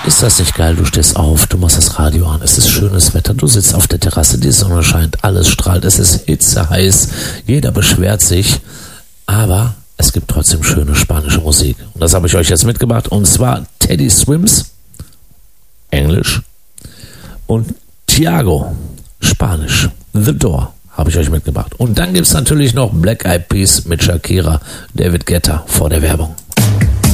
Ist das nicht geil? Du stehst auf, du machst das Radio an, es ist schönes Wetter, du sitzt auf der Terrasse, die Sonne scheint, alles strahlt, es ist hitzeheiß, jeder beschwert sich, aber es gibt trotzdem schöne spanische Musik. Und das habe ich euch jetzt mitgebracht, und zwar Teddy Swims, Englisch, und Thiago, Spanisch, The Door, habe ich euch mitgebracht. Und dann gibt es natürlich noch Black Eyed Peas mit Shakira, David Guetta vor der Werbung.